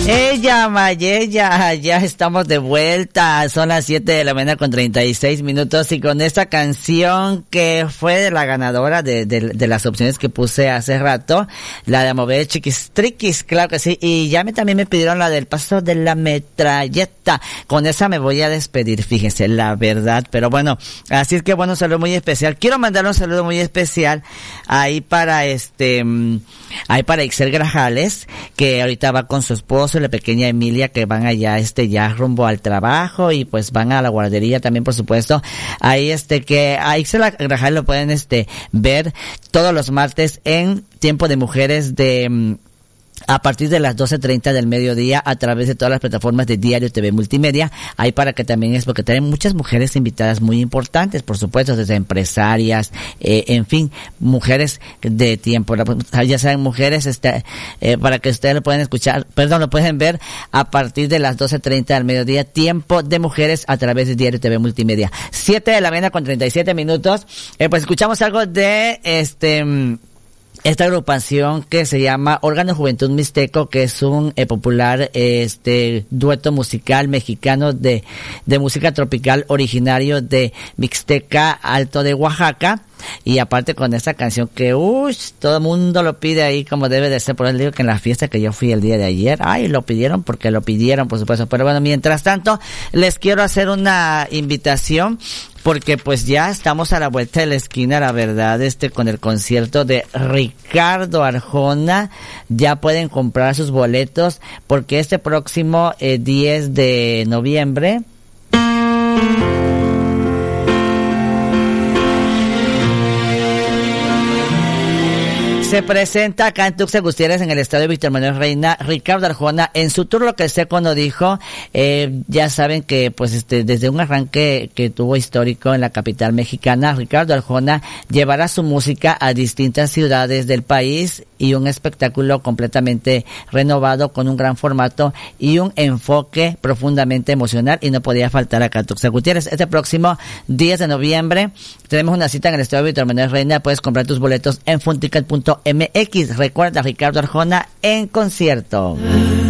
Ella, Mayella, ya estamos de vuelta. Son las 7 de la mañana con 36 minutos y con esta canción que fue la ganadora de las opciones que puse hace rato, la de Mover Chiquistriquis, claro que sí. Y ya también me pidieron la del Paso de la Metralleta. Con esa me voy a despedir, fíjense, la verdad. Pero bueno, así es que bueno, un saludo muy especial. Quiero mandar un saludo muy especial ahí para Ixel Grajales, que ahorita va con su esposo y la pequeña Emilia, que van allá ya rumbo al trabajo y pues van a la guardería también, por supuesto. Ahí que a Ixel Grajales lo pueden ver todos los martes en Tiempo de Mujeres a partir de las 12:30 del mediodía a través de todas las plataformas de Diario TV Multimedia. Ahí para que también porque tienen muchas mujeres invitadas muy importantes, por supuesto, desde empresarias, en fin, mujeres de tiempo, ya sean mujeres, para que ustedes lo pueden lo pueden ver a partir de las 12:30 del mediodía, Tiempo de Mujeres a través de Diario TV Multimedia. 7 de la mañana con 37 minutos. Pues escuchamos algo de esta agrupación que se llama Órgano Juventud Mixteco, que es un popular dueto musical mexicano de música tropical originario de Mixteca Alto de Oaxaca. Y aparte con esta canción que todo el mundo lo pide ahí como debe de ser. Por eso digo que en la fiesta que yo fui el día de ayer, lo pidieron porque lo pidieron, por supuesto. Pero bueno, mientras tanto les quiero hacer una invitación, porque pues ya estamos a la vuelta de la esquina, la verdad, con el concierto de Ricardo Arjona. Ya pueden comprar sus boletos, porque este próximo 10 de noviembre se presenta acá en Tuxtla Gutiérrez, en el estadio Víctor Manuel Reina, Ricardo Arjona. En su tour, lo que sé cuando dijo, ya saben que pues desde un arranque que tuvo histórico en la capital mexicana, Ricardo Arjona llevará su música a distintas ciudades del país, y un espectáculo completamente renovado con un gran formato y un enfoque profundamente emocional, y no podía faltar acá en Tuxtla Gutiérrez. Este próximo 10 de noviembre tenemos una cita en el estadio Víctor Manuel Reina. Puedes comprar tus boletos en funticket.mx. Recuerda, Ricardo Arjona en concierto.